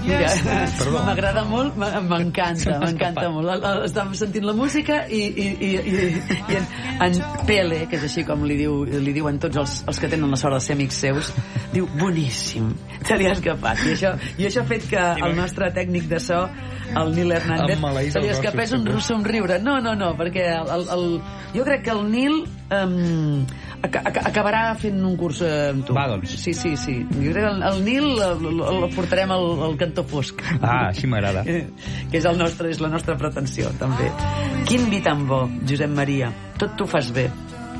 Mira, m'agrada molt, m'encanta molt. Estàvem sentint la música i en Pele, que és així com li diuen tots els que tenen la sort de ser amics seus, diu, boníssim, te li has escapat. I això ha fet que el nostre tècnic de so, el Nil Hernández, se li escapés un somriure. No, perquè jo crec que el Nil acabarà fent un curs amb tu. Va, doncs. Sí. Jo crec que el Nil el portarem al cantó fosc. Així m'agrada. Que és la nostra pretensió, també. Quin vi tan bo, Josep Maria. Tot t'ho fas bé.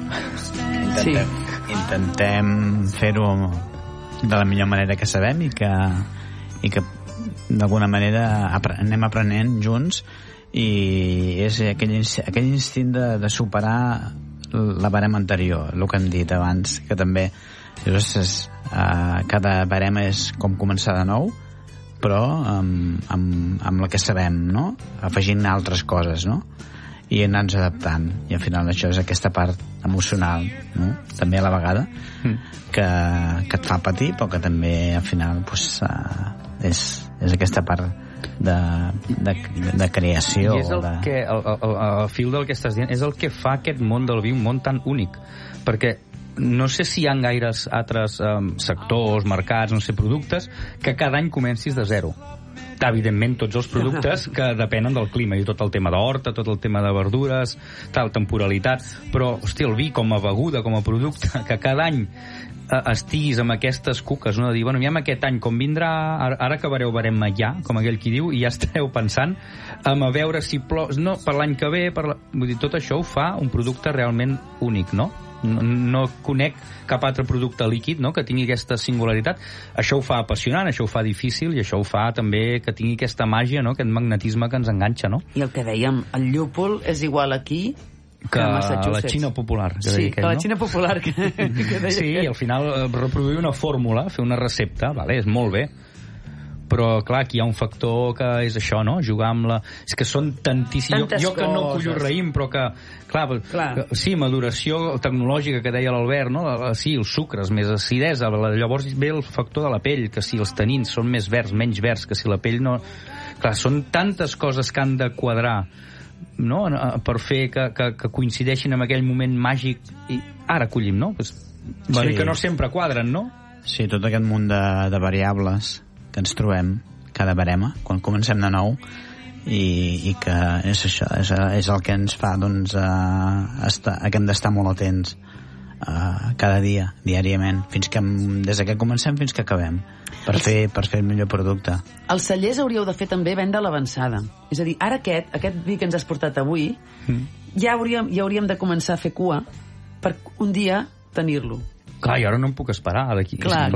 Intentem fer-ho de la millor manera que sabem i que d'alguna manera anem aprenent junts, i és aquell instint de superar la barema anterior, el que hem dit abans, que també cada barema és com començar de nou, però amb la que sabem, no? Afegint altres coses, no? I anar-nos adaptant, i al final això és aquesta part emocional, no? També a la vegada que et fa patir, però que també al final és aquesta part de creació. I és el fil del que estàs dient, és el que fa aquest món del vi un món tan únic, perquè no sé si hi ha gaires altres sectors, mercats, no sé, productes que cada any comencis de zero. Evidentment tots els productes que depenen del clima, i tot el tema d'horta, tot el tema de verdures, tal, temporalitat, però hòstia, el vi com a beguda, com a producte, que cada any estiguis amb aquestes cuques, no? De dir, bueno, ja aquest any com vindrà, ara acabareu barem ja, com aquell qui diu, i ja esteu pensant a veure si plou, no, per l'any que ve, vull dir, tot això ho fa un producte realment únic, no? No conec cap altre producte líquid, no?, que tingui aquesta singularitat. Això ho fa apassionant, això ho fa difícil, i això ho fa també que tingui aquesta màgia, no?, aquest magnetisme que ens enganxa, no? I el que dèiem, el llúpol és igual aquí que a Massachusetts. La Xina popular, que sí, aquell, que la Xina popular que deia sí, i al final reproduir una fórmula, fer una recepta, vale, és molt bé, però clar, aquí hi ha un factor que és això, no?, jugar amb la... És que són tantíssims... Jo que no cullo raïm, però que... Clar. Sí, maduració tecnològica que deia l'Albert, no? Sí, els sucres, més acidesa, llavors ve el factor de la pell, que si els tanins són més verds, menys verds, que si la pell no... Clar, són tantes coses que han de quadrar, no?, per fer que coincideixin amb aquell moment màgic, i ara collim, no? Bueno, sí. Que no sempre quadren, no? Sí, tot aquest munt de variables que ens trobem cada barema quan comencem de nou, i que és això, és el que ens fa, doncs, que hem d'estar molt atents cada dia, diàriament, des que comencem fins que acabem, per fer el millor producte. Els cellers hauríeu de fer també venda a l'avançada, és a dir, ara aquest vi que ens has portat avui ja hauríem de començar a fer cua per un dia tenir-lo. Clar, i ara no em puc esperar d'aquí. Clar.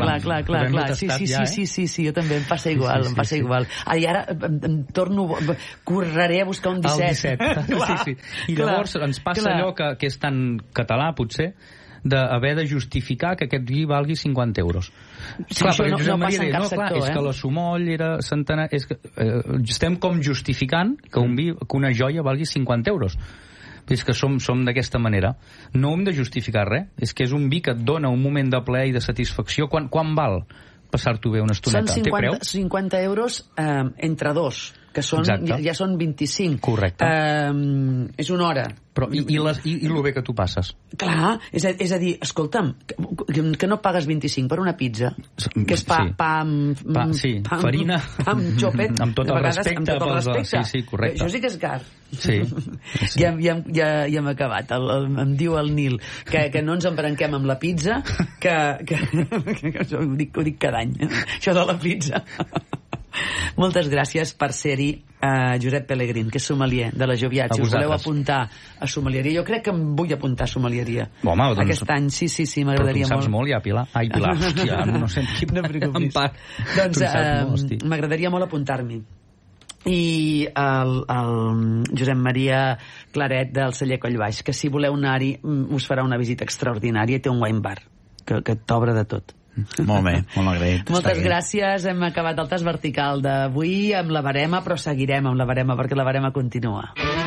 Sí, jo també, em passa igual, igual. I ara correré a buscar un 17. El 17, sí. I llavors ens passa allò que és tan català, potser, d'haver de justificar que aquest vi valgui 50 euros. Sí, clar, perquè Josep Maria deia, és que la Sumoll era centenar... estem com justificant que una joia valgui 50 euros. És que som d'aquesta manera. No hem de justificar res. És que és un vi que et dona un moment de plaer i de satisfacció. Quan val passar-t'ho bé una estoneta? Són 50 euros entre dos, que ja són 25. Correcte. És una hora. Però, i el bé que tu passes? Clar, és a dir, escolta'm, que no pagues 25 per una pizza, que és pa farina, pa amb xopet, amb tot el respecte. Sí, correcte. Això sí que és car. Sí. Ja hem acabat. Em diu el Nil que no ens embranquem amb la pizza, que ho dic cada any, això de la pizza. Moltes gràcies per ser-hi, Josep Pelegrín, que és sommelier de la Joviat. Si us voleu apuntar a sommelieria, jo crec que em vull apuntar a sommelieria. Home, doncs, aquest any, sí, m'agradaria molt. Però tu saps molt, ja, Pilar. Ai, Pilar, hòstia, no sé no preocupis. Doncs m'agradaria molt apuntar-m'hi. I el Josep Maria Claret del celler Collbaix, que si voleu anar-hi us farà una visita extraordinària, i té un wine bar que t'obre de tot. Molt bé, molt agraït. Moltes gràcies, hem acabat el tas vertical d'avui amb la barema, però seguirem amb la barema perquè la barema continua.